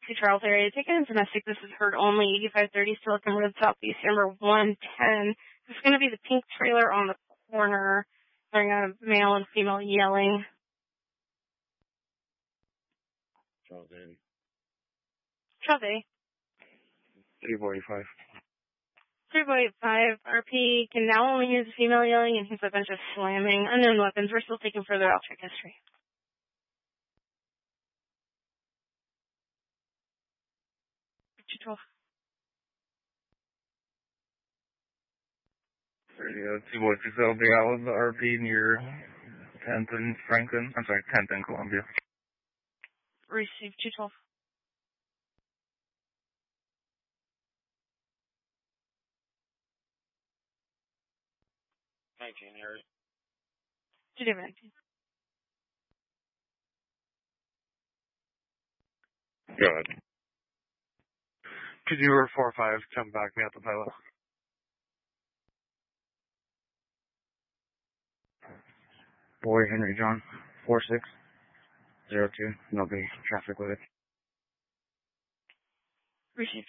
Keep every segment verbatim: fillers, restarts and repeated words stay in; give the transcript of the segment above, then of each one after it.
St. Charles area. Taken in domestic, this is heard only. eighty-five thirty Silicon Road Southeast, number one ten. This is going to be the pink trailer on the corner. Hearing a male and female yelling. Charles A. Charles A. three forty-five. three forty-five. R P can now only use female yelling and his weapons just slamming. Unknown weapons. We're still taking further. I'll check history. twelve. Radio two boys six L B out with the R P near tenth and Franklin. I'm sorry, tenth and Columbia. Receive two twelve. nineteen, Harry. two nineteen. Go ahead. Could you or four five come back me at the pilot? Boy Henry John, four six zero two. No big traffic with it. Received.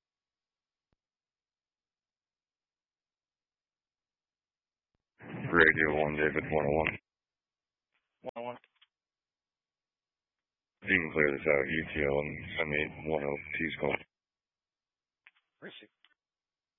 Radio one, David one oh one. one oh one. You can clear this out, U T L, and send me one oh T's call. Received.